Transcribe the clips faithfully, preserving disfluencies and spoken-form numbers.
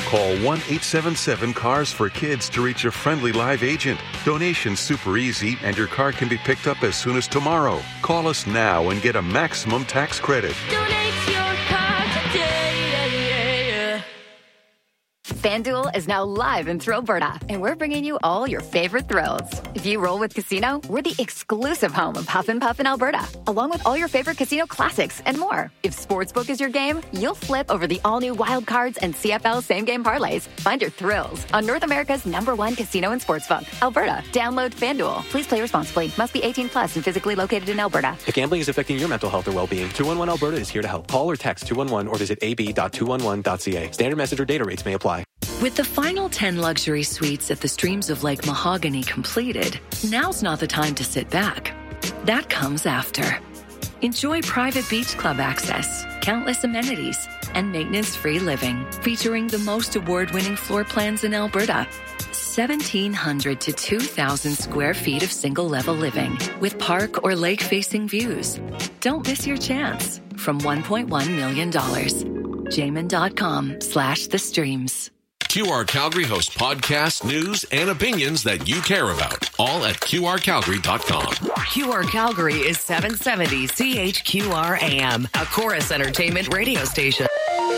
Call one eight seven seven cars for kids to reach a friendly live agent. Donation's super easy, and your car can be picked up as soon as tomorrow. Call us now and get a maximum tax credit. Donate your car today. FanDuel is now live in Thrillberta, and we're bringing you all your favorite thrills. If you roll with Casino, we're the exclusive home of Huff and Puff in Alberta, along with all your favorite casino classics and more. If Sportsbook is your game, you'll flip over the all-new Wild Cards and C F L same-game parlays. Find your thrills on North America's number one casino and sportsbook, Alberta. Download FanDuel. Please play responsibly. Must be eighteen plus and physically located in Alberta. If gambling is affecting your mental health or well-being, two one one Alberta is here to help. Call or text two one one or visit a b dot two one one dot c a. Standard message or data rates may apply. With the final ten luxury suites at the Streams of Lake Mahogany completed, now's not the time to sit back. That comes after. Enjoy private beach club access, countless amenities, and maintenance-free living, featuring the most award-winning floor plans in Alberta. seventeen hundred to two thousand square feet of single-level living with park or lake-facing views. Don't miss your chance. From one point one million dollars. Jamin.com slash the streams. Q R Calgary hosts podcasts, news, and opinions that you care about. All at Q R Calgary dot com. Q R Calgary is seven seventy C H Q R A M, a Chorus Entertainment radio station.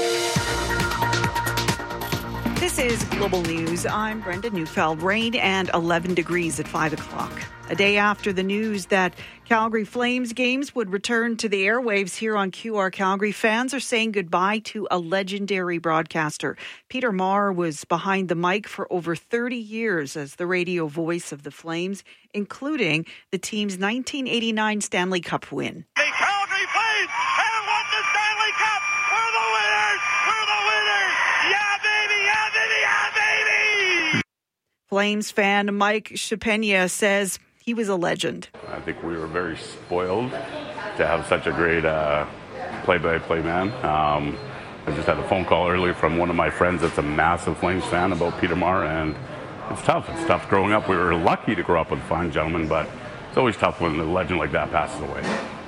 This is Global News. I'm Brenda Neufeld. Rain and eleven degrees at five o'clock. A day after the news that Calgary Flames games would return to the airwaves here on Q R Calgary, fans are saying goodbye to a legendary broadcaster. Peter Maher was behind the mic for over thirty years as the radio voice of the Flames, including the team's nineteen eighty-nine Stanley Cup win. The Calgary Flames have won the Stanley Cup. We're the winners. We're the winners. Yeah, baby. Yeah, baby. Yeah, baby. Flames fan Mike Chapenia says he was a legend. I think we were very spoiled to have such a great uh, play-by-play man. Um, I just had a phone call earlier from one of my friends that's a massive Flames fan about Peter Maher, and it's tough. It's tough growing up. We were lucky to grow up with a fine gentleman, but it's always tough when a legend like that passes away.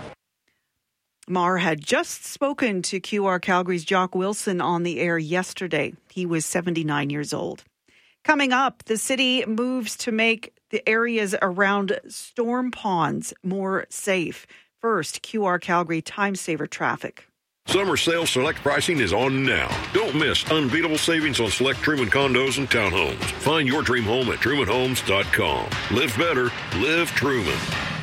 Maher had just spoken to Q R Calgary's Jock Wilson on the air yesterday. He was seventy-nine years old. Coming up, the city moves to make the areas around storm ponds more safe. First, Q R Calgary Time Saver traffic. Summer sale select pricing is on now. Don't miss unbeatable savings on select Truman condos and townhomes. Find your dream home at truman homes dot com. Live better. Live Truman.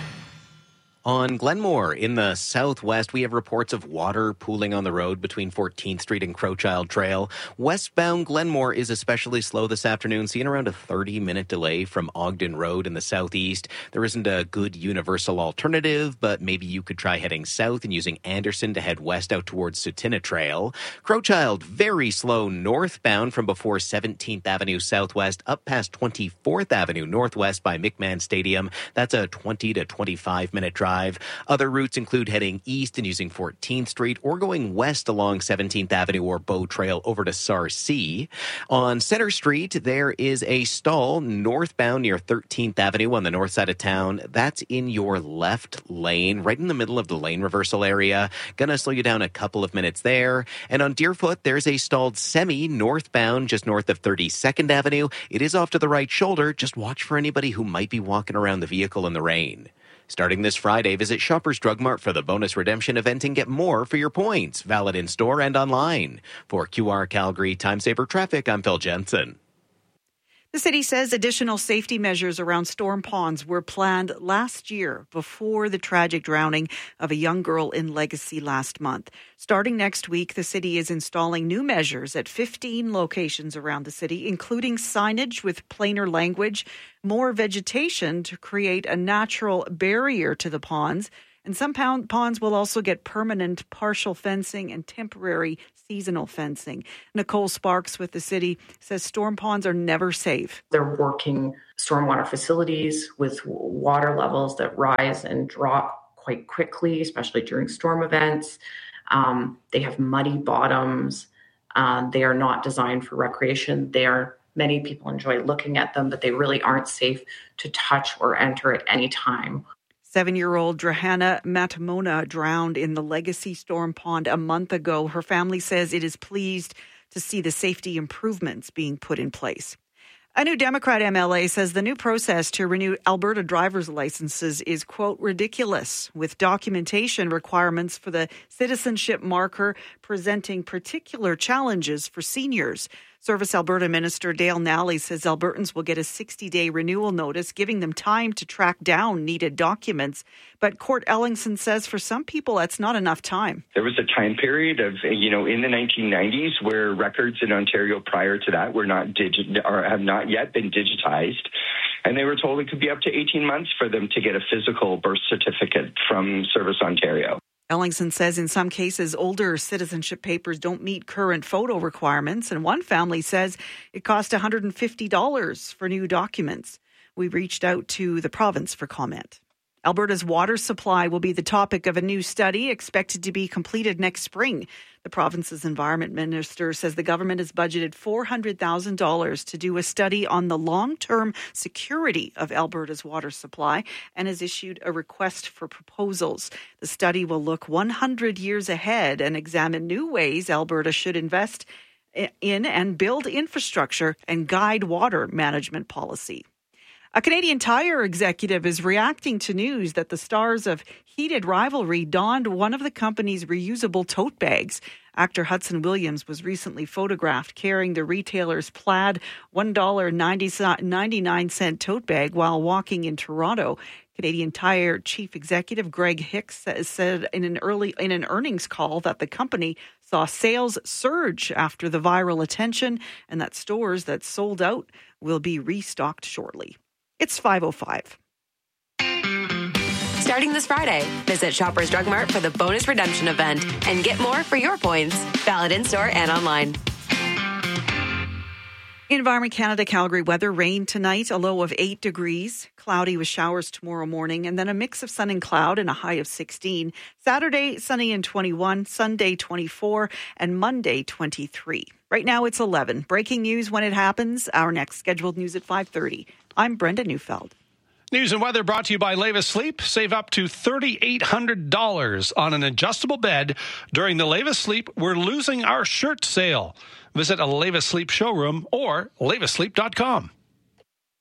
On Glenmore in the southwest, we have reports of water pooling on the road between fourteenth Street and Crowchild Trail. Westbound Glenmore is especially slow this afternoon, seeing around a thirty-minute delay from Ogden Road in the southeast. There isn't a good universal alternative, but maybe you could try heading south and using Anderson to head west out towards Sutina Trail. Crowchild, very slow northbound from before seventeenth Avenue Southwest up past twenty-fourth Avenue Northwest by McMahon Stadium. That's a twenty to twenty-five minute drive. Other routes include heading east and using fourteenth Street or going west along seventeenth Avenue or Bow Trail over to Sarcee. On Center Street, there is a stall northbound near thirteenth Avenue on the north side of town. That's in your left lane, right in the middle of the lane reversal area. Gonna slow you down a couple of minutes there. And on Deerfoot, there's a stalled semi northbound just north of thirty-second Avenue. It is off to the right shoulder. Just watch for anybody who might be walking around the vehicle in the rain. Starting this Friday, visit Shoppers Drug Mart for the bonus redemption event and get more for your points. Valid in store and online. For Q R Calgary Time Saver Traffic, I'm Phil Jensen. The city says additional safety measures around storm ponds were planned last year before the tragic drowning of a young girl in Legacy last month. Starting next week, the city is installing new measures at fifteen locations around the city, including signage with plainer language, more vegetation to create a natural barrier to the ponds, and some ponds will also get permanent partial fencing and temporary seasonal fencing. Nicole Sparks with the city says storm ponds are never safe. They're working stormwater facilities with water levels that rise and drop quite quickly, especially during storm events. Um, they have muddy bottoms. Uh, they are not designed for recreation. They are, many people enjoy looking at them, but they really aren't safe to touch or enter at any time. Seven-year-old Drahana Matamona drowned in the Legacy Storm Pond a month ago. Her family says it is pleased to see the safety improvements being put in place. A new Democrat M L A says the new process to renew Alberta driver's licenses is, quote, ridiculous, with documentation requirements for the citizenship marker presenting particular challenges for seniors. Service Alberta Minister Dale Nally says Albertans will get a sixty-day renewal notice, giving them time to track down needed documents. But Court Ellingson says for some people, that's not enough time. There was a time period of, you know, in the nineteen nineties where records in Ontario prior to that were not digit or have not yet been digitized. And they were told it could be up to eighteen months for them to get a physical birth certificate from Service Ontario. Ellingson says in some cases, older citizenship papers don't meet current photo requirements, and one family says it cost one hundred fifty dollars for new documents. We reached out to the province for comment. Alberta's water supply will be the topic of a new study expected to be completed next spring. The province's environment minister says the government has budgeted four hundred thousand dollars to do a study on the long-term security of Alberta's water supply and has issued a request for proposals. The study will look one hundred years ahead and examine new ways Alberta should invest in and build infrastructure and guide water management policy. A Canadian Tire executive is reacting to news that the stars of Heated Rivalry donned one of the company's reusable tote bags. Actor Hudson Williams was recently photographed carrying the retailer's plaid one dollar and ninety-nine cents tote bag while walking in Toronto. Canadian Tire Chief Executive Greg Hicks said in an early in an earnings call that the company saw sales surge after the viral attention and that stores that sold out will be restocked shortly. It's five oh five. Starting this Friday, visit Shoppers Drug Mart for the bonus redemption event and get more for your points. Valid in-store and online. Environment Canada Calgary weather, rain tonight, a low of eight degrees, cloudy with showers tomorrow morning, and then a mix of sun and cloud and a high of sixteen. Saturday, sunny and twenty-one, Sunday twenty-four, and Monday twenty-three. Right now it's eleven. Breaking news when it happens. Our next scheduled news at five thirty. I'm Brenda Neufeld. News and weather brought to you by Leva Sleep. Save up to three thousand eight hundred dollars on an adjustable bed during the Leva Sleep We're Losing Our Shirt sale. Visit a Leva Sleep showroom or leva sleep dot com.